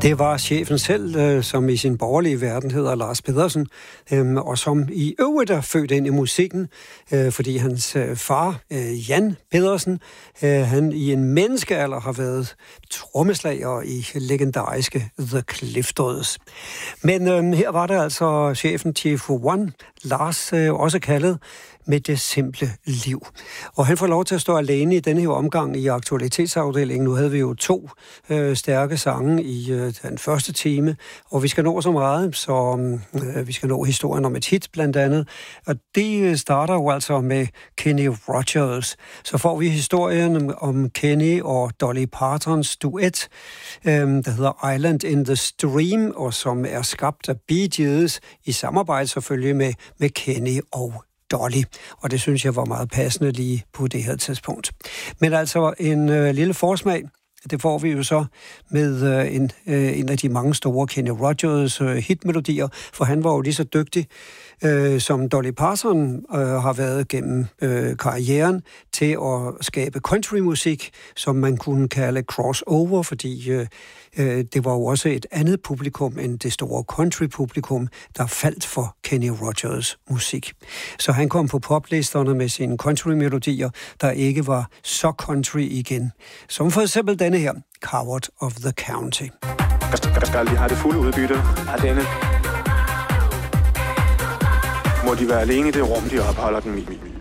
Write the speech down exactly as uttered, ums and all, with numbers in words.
Det var chefen selv, øh, som i sin borgerlige verden hedder Lars Pedersen, øh, og som i øvrigt er født ind i musikken, øh, fordi hans øh, far, øh, Jan Pedersen, øh, han i en menneskealder har været trommeslager i legendariske The Clifters. Men øh, her var det altså chefen Chief One, Lars, øh, også kaldet Med det simple liv. Og han får lov til at stå alene i denne her omgang i aktualitetsafdelingen. Nu havde vi jo to øh, stærke sange i øh, den første time, og vi skal nå så meget, så øh, vi skal nå historien om et hit blandt andet. Og det starter jo altså med Kenny Rogers. Så får vi historien om, om Kenny og Dolly Partons duet, øh, der hedder Island in the Stream, og som er skabt af Bee Gees i samarbejde selvfølgelig med, med Kenny og Dolly, og det synes jeg var meget passende lige på det her tidspunkt. Men altså en øh, lille forsmag, det får vi jo så med øh, en, øh, en af de mange store Kenny Rogers øh, hitmelodier, for han var jo lige så dygtig, øh, som Dolly Parton øh, har været gennem øh, karrieren til at skabe countrymusik, som man kunne kalde crossover, fordi øh, øh, det var jo også et andet publikum end det store country-publikum, der faldt for Kenny Rogers musik. Så han kom på poplisterne med sine country-melodier, der ikke var så country igen. Som for eksempel denne her, Coward of the County. Jeg skal lige have det fulde udbytte af denne. Må de være alene i det rum, de opholder den i.